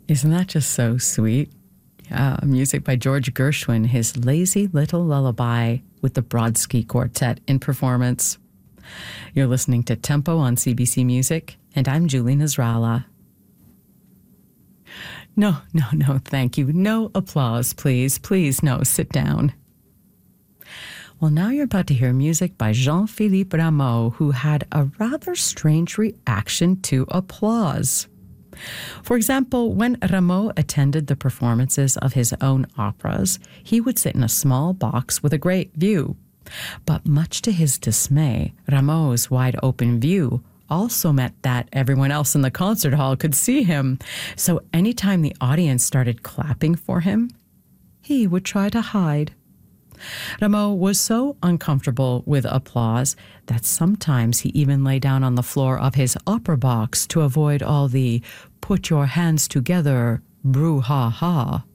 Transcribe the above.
Isn't that just so sweet? Yeah, music by George Gershwin, his Lazy Little Lullaby with the Brodsky Quartet in performance. You're listening to Tempo on CBC Music, and I'm Julie Nasrallah. No, thank you. No applause, please. Please, no, sit down. Well, now you're about to hear music by Jean-Philippe Rameau, who had a rather strange reaction to applause. For example, when Rameau attended the performances of his own operas, he would sit in a small box with a great view. But much to his dismay, Rameau's wide-open view also meant that everyone else in the concert hall could see him. So anytime the audience started clapping for him, he would try to hide. Rameau was so uncomfortable with applause that sometimes he even lay down on the floor of his opera box to avoid all the "put your hands together" brouhaha.